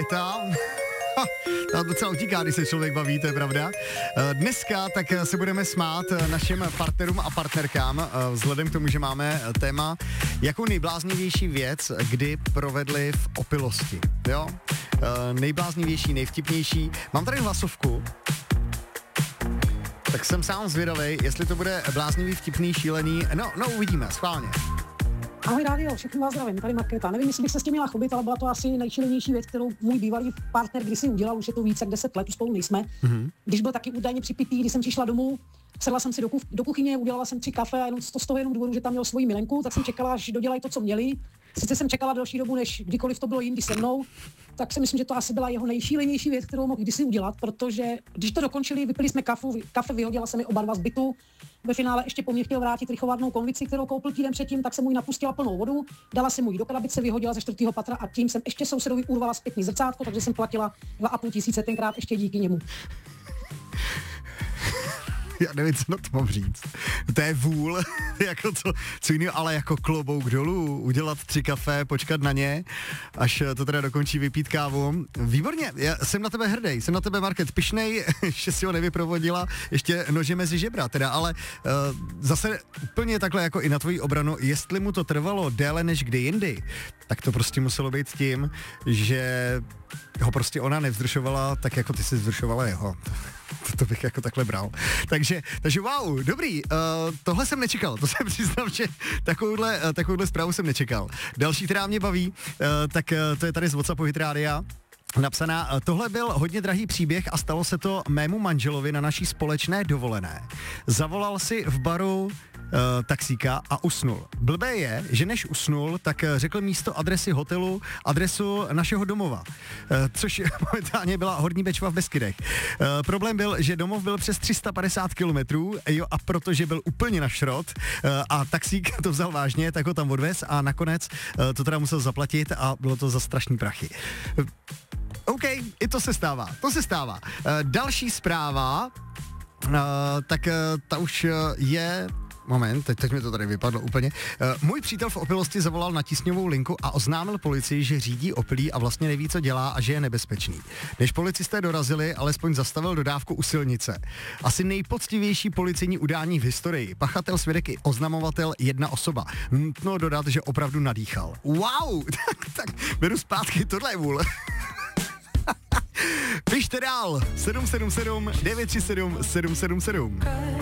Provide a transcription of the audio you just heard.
vítám. To docela utíká, když se člověk baví, to je pravda. Dneska tak se budeme smát našim partnerům a partnerkám, vzhledem k tomu, že máme téma, jakou nejbláznivější věc, kdy provedli v opilosti. Jo? Nejbláznivější, nejvtipnější. Mám tady hlasovku, tak jsem sám zvědavej, jestli to bude bláznivý, vtipný, šílený. No uvidíme, schválně. Ahoj rádio, všechny vás zdravím, tady Markéta. Nevím, jestli bych se s tím měla chobit, ale byla to asi nejšílenější věc, kterou můj bývalý partner kdysi udělal, už je to více jak 10 let, už spolu nejsme. Když byl taky údajně připitý, když jsem přišla domů, sedla jsem si do kuchyně, udělala jsem 3 kafe a jenom z toho jenom důvodu, že tam měl svoji milenku, tak jsem čekala, až dodělají to, co měli. Sice jsem čekala delší dobu, než kdykoliv to bylo jindy se mnou, tak si myslím, že to asi byla jeho nejšílenější věc, kterou mohl kdysi udělat, protože když to dokončili, vypili jsme kafe, vyhodila se mi oba dva z bytu. Ve finále ještě po mně chtěl vrátit rychovárnou konvici, kterou koupil týden předtím, tak jsem mu ji napustila plnou vodu, dala jsem mu ji do krabice, vyhodila ze 4. patra a tím jsem ještě sousedovi urvala zpětný zrcátko, takže jsem platila 2,5 tisíce tenkrát ještě díky němu. Já nevím, co na to mám říct. To je vůl, jako co jiného, ale jako klobouk dolů, udělat 3 kafe, počkat na ně, až to teda dokončí, vypít kávu. Výborně, já jsem na tebe hrdý, jsem na tebe, Market, pyšnej, že si ho nevyprovodila ještě nože mezi žebra, teda, ale zase úplně takhle jako i na tvoji obranu, jestli mu to trvalo déle než kdy jindy, tak to prostě muselo být tím, že ho prostě ona nevzrušovala tak, jako ty si vzrušovala jeho. To bych jako takhle bral. Takže wow, dobrý, tohle jsem nečekal, to jsem přiznal, že takovouhle zprávu jsem nečekal. Další, která mě baví, tak to je tady z WhatsAppu Hit Rádia. Napsaná, tohle byl hodně drahý příběh a stalo se to mému manželovi na naší společné dovolené. Zavolal si v baru taxíka a usnul. Blbé je, že než usnul, tak řekl místo adresy hotelu adresu našeho domova, což momentálně byla Horní Bečva v Beskydech. Problém byl, že domov byl přes 350 kilometrů, jo, a protože byl úplně na šrot a taxík to vzal vážně, tak ho tam odvez a nakonec to teda musel zaplatit a bylo to za strašný prachy. OK, i to se stává. Další zpráva, tak ta už je... Moment, teď mi to tady vypadlo úplně. Můj přítel v opilosti zavolal na tísňovou linku a oznámil policii, že řídí opilý a vlastně neví, co dělá a že je nebezpečný. Než policisté dorazili, alespoň zastavil dodávku u silnice. Asi nejpoctivější policejní udání v historii. Pachatel, svědek i oznamovatel, jedna osoba. Nutno dodat, že opravdu nadýchal. Wow, tak beru zpátky, tohle je vůle. Pište dál, 777 937 777.